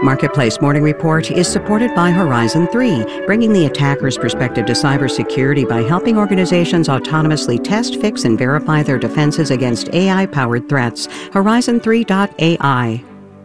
Marketplace Morning Report is supported by Horizon 3, bringing the attacker's perspective to cybersecurity by helping organizations autonomously test, fix, and verify their defenses against AI-powered threats. Horizon3.ai.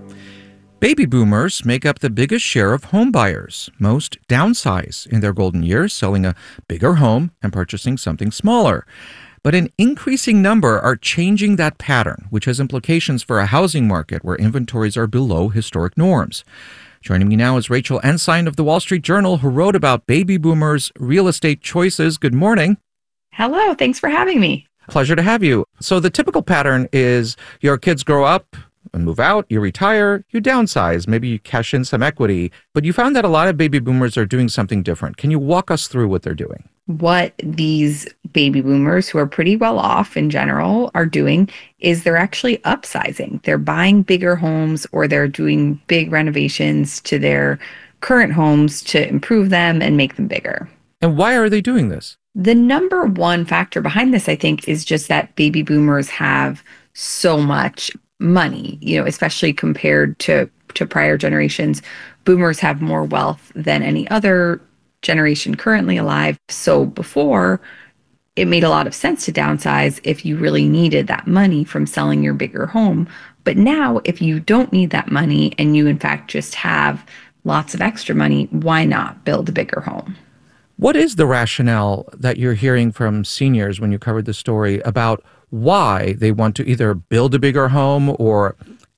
Baby boomers make up the biggest share of home buyers. Most downsize in their golden years, selling a bigger home and purchasing something smaller. But an increasing number are changing that pattern, which has implications for a housing market where inventories are below historic norms. Joining me now is Rachel Ensign of the Wall Street Journal, who wrote about baby boomers' real estate choices. Good morning. Hello, thanks for having me. Pleasure to have you. So the typical pattern is your kids grow up and move out, you retire, you downsize, maybe you cash in some equity. But you found that a lot of baby boomers are doing something different. Can you walk us through what they're doing? What these baby boomers, who are pretty well off in general, are doing is they're actually upsizing. They're buying bigger homes, or they're doing big renovations to their current homes to improve them and make them bigger. And why are they doing this? The number one factor behind this, I think, is just that baby boomers have so much money, especially compared to prior generations. Boomers have more wealth than any other generation currently alive. So before, it made a lot of sense to downsize if you really needed that money from selling your bigger home. But now, if you don't need that money and you in fact just have lots of extra money, why not build a bigger home? What is the rationale that you're hearing from seniors when you covered the story about why they want to either build a bigger home or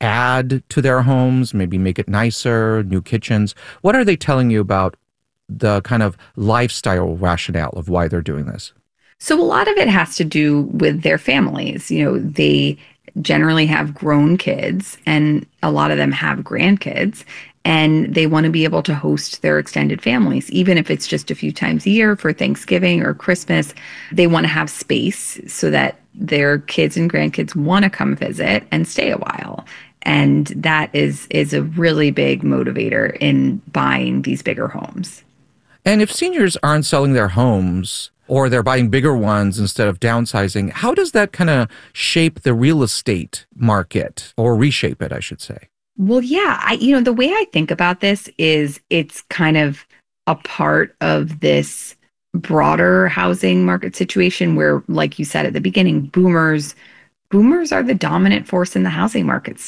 add to their homes, maybe make it nicer, new kitchens? What are they telling you about the kind of lifestyle rationale of why they're doing this? So a lot of it has to do with their families. They generally have grown kids, and a lot of them have grandkids, and they want to be able to host their extended families, even if it's just a few times a year for Thanksgiving or Christmas. They want to have space so that their kids and grandkids want to come visit and stay a while. And that is a really big motivator in buying these bigger homes. And if seniors aren't selling their homes, or they're buying bigger ones instead of downsizing, how does that kind of shape the real estate market, or reshape it, I should say? Well, yeah, the way I think about this is it's kind of a part of this broader housing market situation where, like you said at the beginning, boomers are the dominant force in the housing market